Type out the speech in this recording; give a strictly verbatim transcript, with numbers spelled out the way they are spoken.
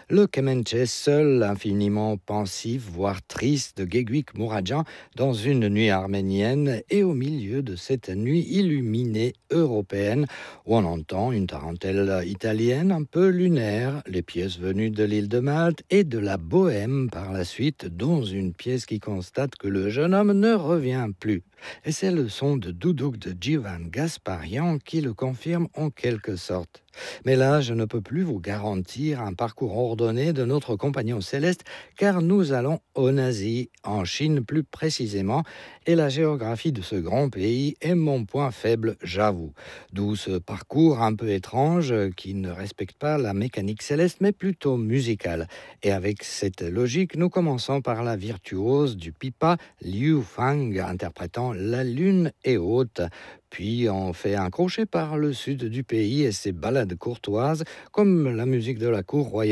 Le Kemenche seul, infiniment pensif, voire triste, de Geguik Mouradjan dans une nuit arménienne et au milieu de cette nuit illuminée européenne où on entend une tarentelle italienne un peu lunaire, les pièces venues de l'île de Malte et de la Bohème par la suite, dont une pièce qui constate que le jeune homme ne revient plus. Et c'est le son de Doudouk de Jivan Gasparian qui le confirme en quelque sorte. Mais là, je ne peux plus vous garantir un parcours ordonné de notre compagnon céleste, car nous allons en Asie, en Chine plus précisément, et la géographie de ce grand pays est mon point faible, j'avoue. D'où ce parcours un peu étrange qui ne respecte pas la mécanique céleste, mais plutôt musicale. Et avec cette logique, nous commençons par la virtuose du pipa Liu Fang, interprétant La Lune est haute. Puis on fait un crochet par le sud du pays et ses ballades courtoises, comme la musique de la cour royale.